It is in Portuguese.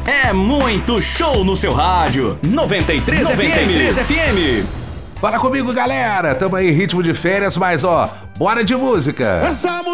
É muito show no seu rádio. 93 FM. Fala comigo, galera. Tamo aí em ritmo de férias, mas ó, bora de música. Essa